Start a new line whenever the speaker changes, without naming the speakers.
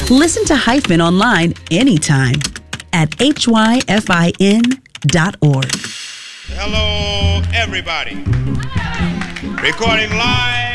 Listen to Hyphen online anytime at hyfin.org.
Hello, everybody. Recording live